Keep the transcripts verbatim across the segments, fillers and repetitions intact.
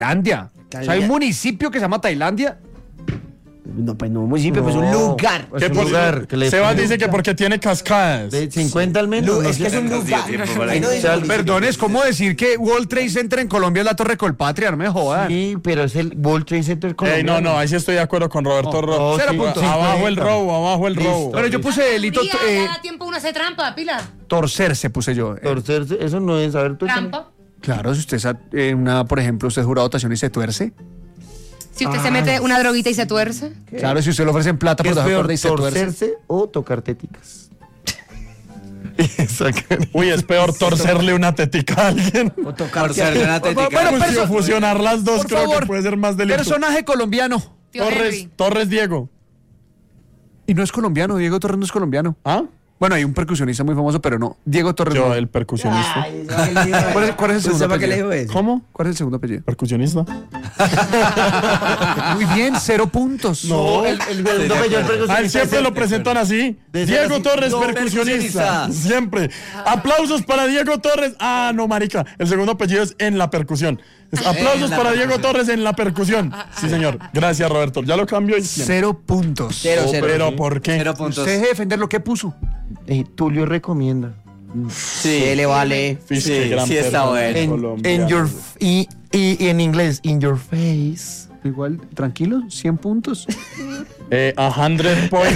Tailandia. O sea, hay un municipio que se llama Tailandia. No, pues no, municipio, pues un lugar. ¿Qué un por- lugar que le- Sebas dice que porque tiene cascadas. De cincuenta al menos. Lu- no es que sé. es un lugar. Ahí no dice municipio. Perdón, es como decir que World Trade Center en Colombia es la Torre Colpatria, no me jodan. Sí, pero es el World Trade Center Ey, colombiano. no, no, ahí sí estoy de acuerdo con Roberto Ro- Oh, Cero sí, puntos. Abajo el cincuenta. robo, abajo el Listo. robo. Pero yo puse delito Tía, eh, ya da tiempo uno hace trampa, pila. torcerse, puse yo. Eh, Torcerse, eso no es, a ver, tú. Trampa. claro, si usted es eh, una, por ejemplo, usted jura votación y se tuerce. Si usted se mete una droguita y se tuerce. Claro, si usted le ofrecen plata ¿Qué por es debajo de peor, cuerda y se tuerce. torcerse o tocar téticas? Uy, es peor torcerle una tetica a alguien. O tocar Torcerle una tetica. Bueno, Fusio- perso- fusionar las dos Por creo favor, que puede ser más delito. personaje colombiano. Tío Torres, Henry. Torres Diego. Y no es colombiano, Diego Torres no es colombiano. ¿Ah? Bueno, hay un percusionista muy famoso, pero no. Diego Torres Yo, no. el percusionista. ¿Cuál es, cuál es el segundo ¿Para qué le apellido? dijo eso? ¿Cómo? ¿Cuál es el segundo apellido? ¿Percusionista? Muy bien, cero puntos. No, el, el, el, no, yo el percusionista A él siempre es- lo presentan así. De ser Diego así. Torres, No, percusionista. percusionista. Siempre. Aplausos para Diego Torres. Ah, no, marica. El segundo apellido es en la percusión. Es aplausos para Diego Torres en la percusión. Sí, señor. Gracias, Roberto. Ya lo cambio y cien. Cero puntos. Cero, Oh, cero. pero ¿por qué? Cero puntos. Usted deje de defender lo que puso. Eh, Tulio recomienda. Sí, Se le vale. Fish, Sí, qué gran sí está persona bueno. En, colombiana. en your f- y, y, y en inglés, in your face. Igual, tranquilo, cien puntos. Eh, a hundred points.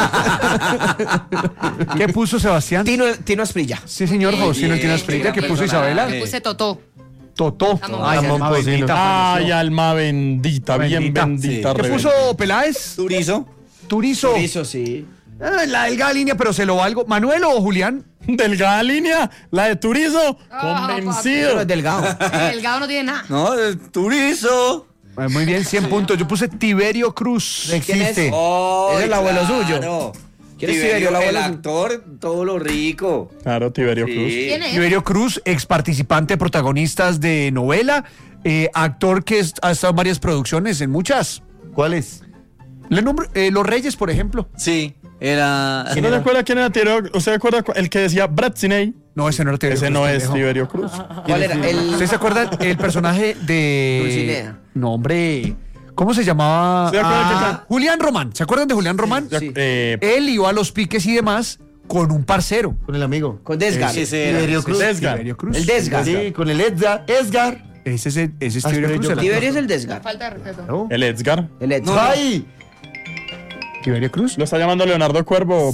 ¿Qué puso Sebastián? Tino, Tino Asprilla. Sí, señor, Faustino Tino Esprilla. ¿Qué puso Isabela? personaje. Puse Totó. Totó. Amor. Ay, Amor alma posible. bendita. Ay, alma bendita, bien Bendita. bendita. Sí. ¿Qué rebelde. puso Peláez? Turizo. Turizo. Eso sí. Ah, la delgada línea, pero se lo valgo. ¿Manuel o Julián? Delgada línea, la de Turizo, Ah, Pero convencido. es delgado. El delgado no tiene nada. No, el Turizo. Ah, muy bien, cien puntos. Yo puse Tiberio Cruz. ¿Quién es? Existe. Oh, Ese es el abuelo suyo. claro. ¿Quién es Tiberio, Tiberio, el abuelo el suyo? actor, todo lo rico. Claro, Tiberio Sí. Cruz. ¿Quién es? Tiberio Cruz, ex participante, protagonistas de novela, eh, actor que es- ha estado en varias producciones, en muchas. ¿Cuál es? Le nombro, eh, Los Reyes, por ejemplo. Sí, era. ¿Usted no se acuerda quién era Tiberio? ¿Usted se acuerda cu- el que decía Bratzinei? No, ese no era Tiberio Ese Cruz. no es pendejo. Tiberio Cruz. ¿Cuál era? El... ¿Ustedes se acuerdan el personaje de. Dulcinea. No, hombre. ¿Cómo se llamaba? ¿Se acuerdan Ah, que- Julián Román. ¿Se acuerdan de Julián Román? Sí. Eh, Él iba a los piques y demás con un parcero. Con el amigo. Con Desgar. Sí, sí, era. Tiberio Cruz. Desgar. Tiberio Cruz. El Desgar. Sí, con el Edgar. Edgar. Ese es, el- ese es Ah, Tiberio pero Cruz. yo- ¿era? Tiberio es el Desgar. Falta de respeto. ¿No? El Edgar. El Edgar. ¡Ay! Tiberio Cruz. ¿Lo está llamando Leonardo Cuervo?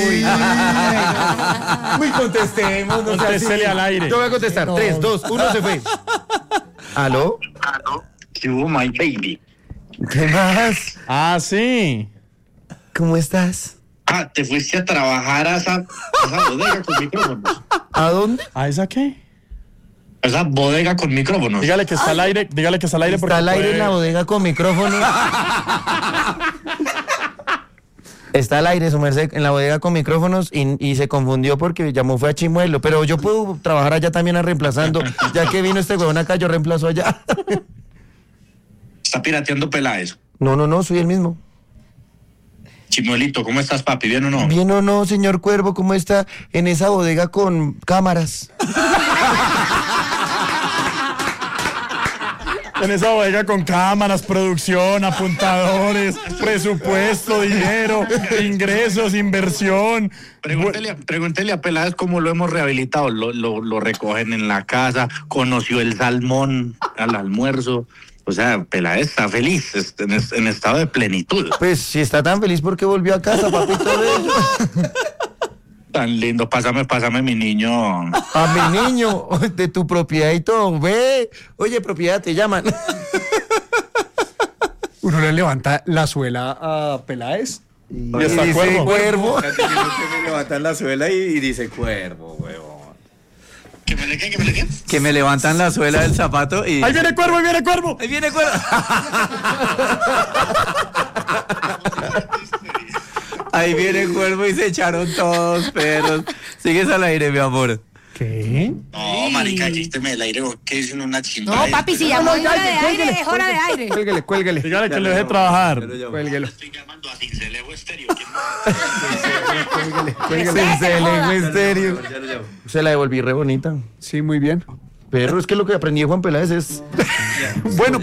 Muy contestemos. No sea Contéstele así. al aire. Yo voy a contestar. Tres, dos, uno, se fue. ¿Aló? ¿Qué hubo, my baby? ¿Qué más? Ah, sí. ¿Cómo estás? Ah, te fuiste a trabajar a esa, a esa bodega con micrófonos. ¿A dónde? ¿A esa qué? A esa bodega con micrófonos. Dígale que está al aire, dígale que está al aire porque Está al aire puede- en la bodega con micrófono. Está al aire, su merced, en la bodega con micrófonos y, y se confundió porque llamó fue a Chimuelo. Pero yo puedo trabajar allá también a reemplazando. Ya que vino este huevón acá, yo reemplazo allá. Está pirateando Peláez. No, no, no, soy el mismo. Chimuelito, ¿cómo estás, papi? ¿Bien o no? Bien o no, señor Cuervo, ¿cómo está en esa bodega con cámaras? En esa bodega con cámaras, producción, apuntadores, presupuesto, dinero, ingresos, inversión. Pregúntele, a- pregúntele a Peláez cómo lo hemos rehabilitado. Lo, lo, lo recogen en la casa, conoció el salmón al almuerzo. O sea, Peláez está feliz, es- en, es- en estado de plenitud. Pues si está tan feliz porque volvió a casa, papito bello. Tan lindo, pásame, pásame mi niño. A mi niño, de tu propiedad y todo, ve. Oye, propiedad, te llaman. Uno le levanta la suela a Peláez. Y está dice, Cuervo. Cuervo. Me levantan la suela y, y dice cuervo, huevón. ¿Que me le qué, que me le qué? Que me levantan la suela del zapato y. ¡Ahí viene Cuervo, ahí viene Cuervo! ¡Ahí viene cuervo! Ahí viene cuervo y se echaron todos, perros. Sigues al aire, mi amor. ¿Qué? No, marica, quíteme el aire, que es una chimba. No, papi, si llamó es hora de aire, es hora de aire. Cuélguele, cuélguele. Dígale que le deje trabajar. Cuélguelo. Estoy llamando a Cincelejo Estéreo. ¿Quién Cincelejo Estéreo. Se la devolví re bonita. Sí, muy bien. Perro, es que lo que aprendí de Juan Peláez es... Bueno,